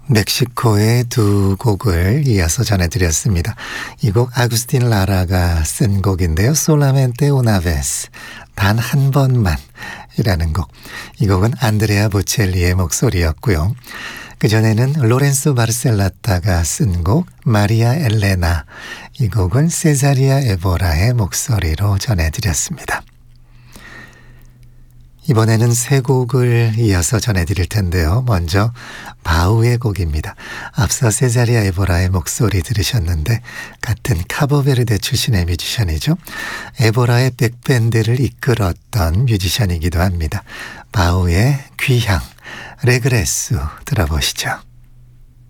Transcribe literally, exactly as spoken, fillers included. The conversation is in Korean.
멕시코의 두 곡을 이어서 전해드렸습니다. 이 곡 아구스틴 라라가 쓴 곡인데요. 솔라멘테 우나 베스, 단 한 번만 이라는 곡. 이 곡은 안드레아 보첼리의 목소리였고요. 그전에는 로렌소 바르셀라타가 쓴 곡 마리아 엘레나, 이 곡은 세자리아 에보라의 목소리로 전해드렸습니다. 이번에는 세 곡을 이어서 전해드릴 텐데요. 먼저 바우의 곡입니다. 앞서 세자리아 에보라의 목소리 들으셨는데 같은 카보베르데 출신의 뮤지션이죠. 에보라의 백밴드를 이끌었던 뮤지션이기도 합니다. 바우의 귀향, 레그레스 들어보시죠.